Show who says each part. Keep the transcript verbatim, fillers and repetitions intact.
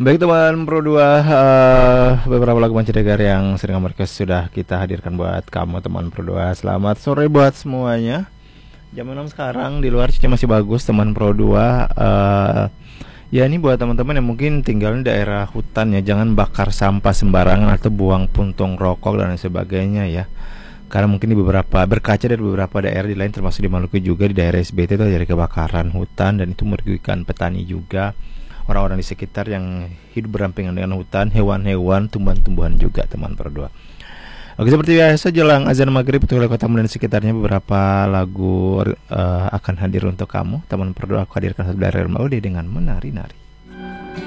Speaker 1: Baik teman Pro dua, eh, beberapa lagu mancanegara yang sering request sudah kita hadirkan buat kamu teman Pro dua. Selamat sore buat semuanya. Jam enam sekarang di luar cuaca masih bagus teman Pro dua. eh, Ya ini buat teman-teman yang mungkin tinggal di daerah hutan ya, jangan bakar sampah sembarangan atau buang puntung rokok dan lain sebagainya ya. Karena mungkin di beberapa berkaca dari beberapa daerah di lain termasuk di Maluku juga, di daerah S B T itu dari kebakaran hutan dan itu merugikan petani juga, orang-orang di sekitar yang hidup berdampingan dengan hutan, hewan-hewan, tumbuhan-tumbuhan juga teman berdua. Oke, seperti biasa jelang azan maghrib untuk wilayah kota dan sekitarnya beberapa lagu eh, akan hadir untuk kamu teman berdua. Aku hadirkan satu dari Maudi dengan menari-nari.